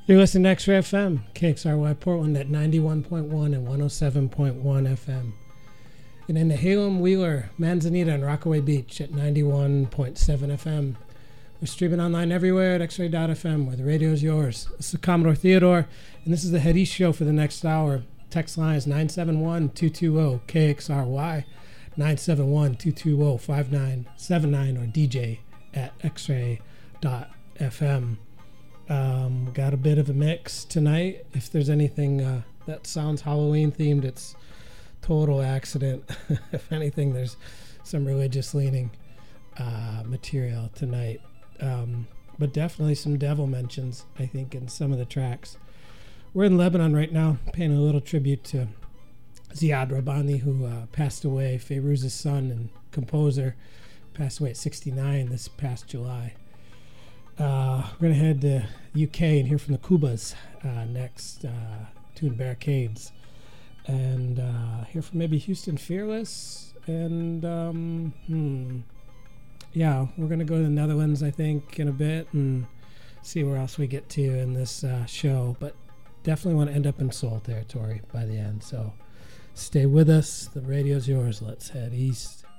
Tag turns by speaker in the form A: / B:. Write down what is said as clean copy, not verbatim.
A: You're listening to X-Ray FM, KXRY Portland at 91.1 and 107.1 FM. And in Nehalem, Wheeler, Manzanita, and Rockaway Beach at 91.7 FM. We're streaming online everywhere at xray.fm, where the radio is yours. This is Commodore Theodore, and this is the Head East Show for the next hour. Text line is 971-220-KXRY, 971-220-5979, or DJ at xray.fm. Got a bit of a mix tonight. If there's anything that sounds Halloween themed, it's total accident. If anything, there's some religious leaning material tonight. But definitely some devil mentions, I think, in some of the tracks. We're in Lebanon right now, paying a little tribute to Ziad Rabbani, who passed away, Fairuz's son and composer, passed away at 69 this past July. We're going to head to UK and hear from the Kubas next, tune Barricades, and hear from maybe Houston Fearless, and yeah, we're going to go to the Netherlands, I think, in a bit, and see where else we get to in this show, but definitely want to end up in soul territory by the end, so stay with us. The radio's yours. Let's head east.